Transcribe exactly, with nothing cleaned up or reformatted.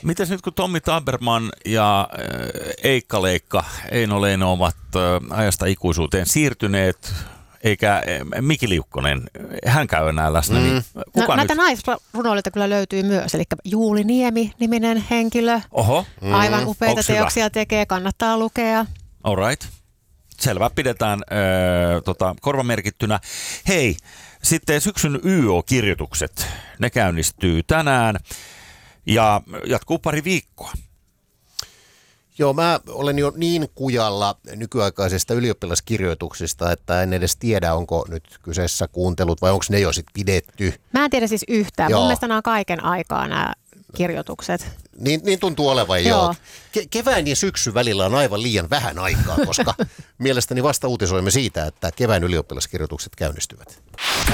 Mitäs nyt kun Tommi Taberman ja Eikka Leikka, Eino Leino ovat ajasta ikuisuuteen siirtyneet, eikä Miki Liukkonen, hän käy enää läsnä, mm. niin kuka no, nyt? Näitä naisrunoilijoita kyllä löytyy myös, eli Juuli Niemi-niminen henkilö. Oho. Aivan mm. upeita Onks teoksia hyvä? Tekee, kannattaa lukea. All right. Selvä, pidetään öö, tota, korvamerkittynä. Hei, sitten syksyn Y O-kirjoitukset, ne käynnistyy tänään ja jatkuu pari viikkoa. Joo, mä olen jo niin kujalla nykyaikaisesta ylioppilaskirjoituksista, että en edes tiedä, onko nyt kyseessä kuuntelut vai onko ne jo sitten pidetty. Mä en tiedä siis yhtään. Joo. Mun mielestä nämä on kaiken aikaa nämä kirjoitukset. Niin, niin tuntuu olevan joo. joo. Ke- kevään ja syksyn välillä on aivan liian vähän aikaa, koska mielestäni vasta uutisoimme siitä, että kevään ylioppilaskirjoitukset käynnistyvät.